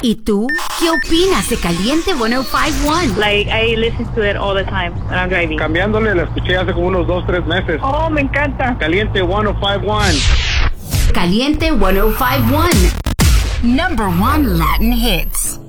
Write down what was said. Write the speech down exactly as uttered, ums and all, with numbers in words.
¿Y tú? ¿Qué opinas de Caliente ciento cincuenta y uno? Like, I listen to it all the time when I'm driving. Cambiándole, la escuché hace como unos dos, tres meses. Oh, me encanta. Caliente ciento cincuenta y uno. Caliente ciento cincuenta y uno. Number one Latin hits.